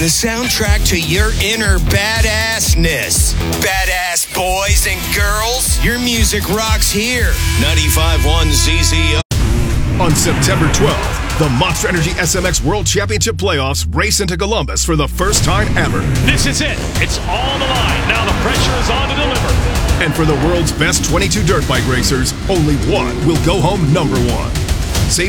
the soundtrack to your inner badassness. Badass boys and girls, your music rocks here. 95.1 ZZO. On September 12th, the Monster Energy SMX World Championship Playoffs race into Columbus for the first time ever. This is it. It's all on the line. Now the pressure is on to deliver. And for the world's best 22 dirt bike racers, only one will go home number one.